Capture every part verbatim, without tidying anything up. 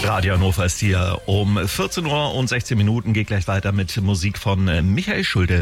Radio Hannover ist hier um vierzehn Uhr und sechzehn Minuten. Geht gleich weiter mit Musik von Michael Schulte.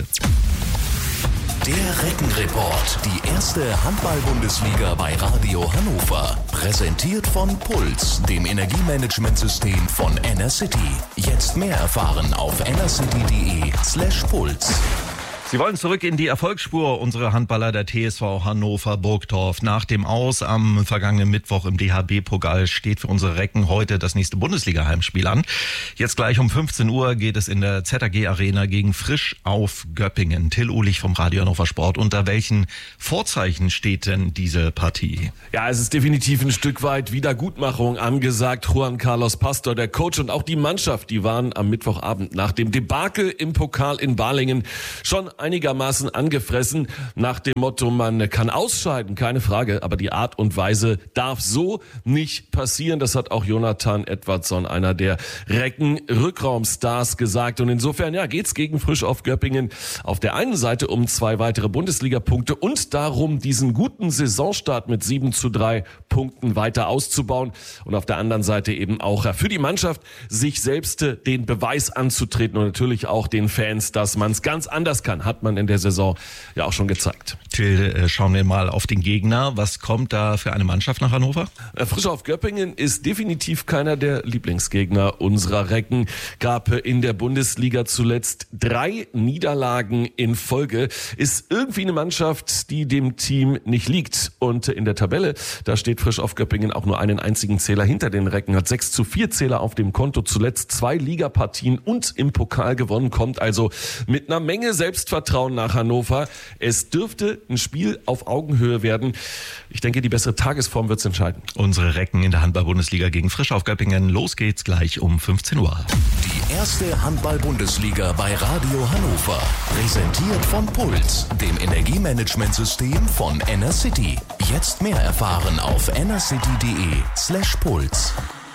Der Reckenreport, die erste Handball-Bundesliga bei Radio Hannover. Präsentiert von Puls, dem Energiemanagementsystem von Enercity. Jetzt mehr erfahren auf enercity.de slash Puls. Sie wollen zurück in die Erfolgsspur, unsere Handballer der T S V Hannover Burgdorf. Nach dem Aus am vergangenen Mittwoch im D H B-Pokal steht für unsere Recken heute das nächste Bundesliga-Heimspiel an. Jetzt gleich um fünfzehn Uhr geht es in der Z A G-Arena gegen Frisch auf Göppingen. Till Uhlich vom Radio Hannover Sport. Unter welchen Vorzeichen steht denn diese Partie? Ja, es ist definitiv ein Stück weit Wiedergutmachung angesagt. Juan Carlos Pastor, der Coach und auch die Mannschaft, die waren am Mittwochabend nach dem Debakel im Pokal in Balingen schon einigermaßen angefressen, nach dem Motto, man kann ausscheiden, keine Frage, aber die Art und Weise darf so nicht passieren. Das hat auch Jonathan Edwardsson, einer der Recken-Rückraumstars, gesagt. Und insofern, ja, geht's gegen Frisch auf Göppingen auf der einen Seite um zwei weitere Bundesliga-Punkte und darum, diesen guten Saisonstart mit sieben zu drei Punkten weiter auszubauen und auf der anderen Seite eben auch für die Mannschaft, sich selbst den Beweis anzutreten und natürlich auch den Fans, dass man es ganz anders kann. Hat man in der Saison ja auch schon gezeigt. Till, schauen wir mal auf den Gegner. Was kommt da für eine Mannschaft nach Hannover? Frisch auf Göppingen ist definitiv keiner der Lieblingsgegner unserer Recken. Gab in der Bundesliga zuletzt drei Niederlagen in Folge. Ist irgendwie eine Mannschaft, die dem Team nicht liegt. Und in der Tabelle, da steht Frisch auf Göppingen auch nur einen einzigen Zähler hinter den Recken. Hat sechs zu vier Zähler auf dem Konto. Zuletzt zwei Ligapartien und im Pokal gewonnen. Kommt also mit einer Menge Selbstvertrauen nach Hannover. Es dürfte ein Spiel auf Augenhöhe werden. Ich denke, die bessere Tagesform wird es entscheiden. Unsere Recken in der Handball-Bundesliga gegen Frisch auf Göppingen. Los geht's gleich um fünfzehn Uhr. Die erste Handball-Bundesliga bei Radio Hannover. Präsentiert von Puls, dem Energiemanagementsystem von Enercity. Jetzt mehr erfahren auf enercity.de slash Puls.